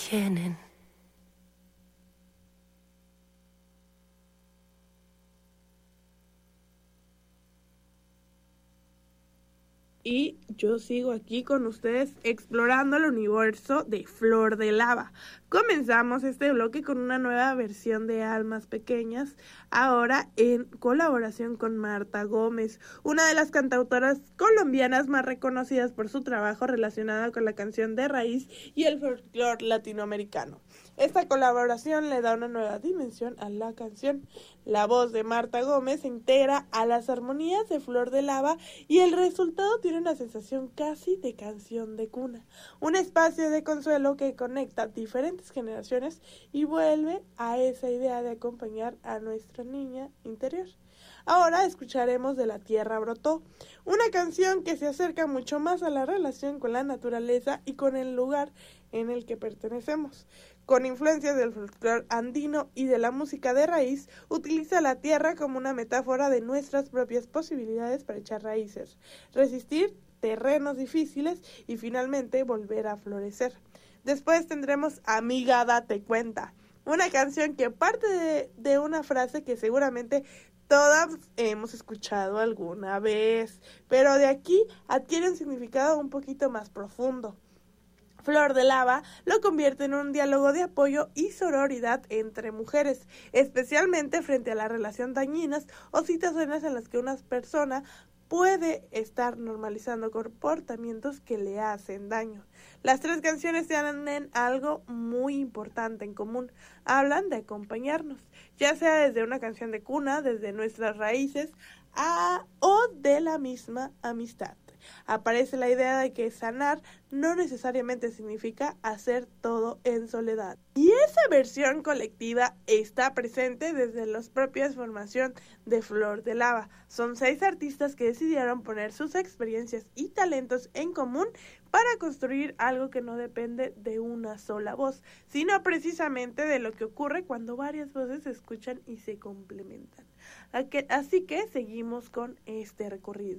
kennen. Y yo sigo aquí con ustedes explorando el universo de Flor de Lava. Comenzamos este bloque con una nueva versión de Almas Pequeñas, ahora en colaboración con Marta Gómez, una de las cantautoras colombianas más reconocidas por su trabajo relacionado con la canción de raíz y el folclore latinoamericano. Esta colaboración le da una nueva dimensión a la canción. La voz de Marta Gómez se integra a las armonías de Flor de Lava y el resultado tiene una sensación casi de canción de cuna, un espacio de consuelo que conecta diferentes generaciones y vuelve a esa idea de acompañar a nuestra niña interior. Ahora escucharemos De la Tierra Brotó, una canción que se acerca mucho más a la relación con la naturaleza y con el lugar en el que pertenecemos. Con influencias del folclore andino y de la música de raíz, utiliza la tierra como una metáfora de nuestras propias posibilidades para echar raíces, resistir terrenos difíciles y finalmente volver a florecer. Después tendremos Amiga Date Cuenta, una canción que parte de una frase que seguramente todas hemos escuchado alguna vez, pero de aquí adquiere un significado un poquito más profundo. Flor de Lava lo convierte en un diálogo de apoyo y sororidad entre mujeres, especialmente frente a la relación dañinas o situaciones en las que una persona puede estar normalizando comportamientos que le hacen daño. Las tres canciones tienen algo muy importante en común. Hablan de acompañarnos, ya sea desde una canción de cuna, desde nuestras raíces, o de la misma amistad. Aparece la idea de que sanar no necesariamente significa hacer todo en soledad. Y esa versión colectiva está presente desde la propia formación de Flor de Lava. Son 6 artistas que decidieron poner sus experiencias y talentos en común para construir algo que no depende de una sola voz, sino precisamente de lo que ocurre cuando varias voces se escuchan y se complementan. Así que seguimos con este recorrido.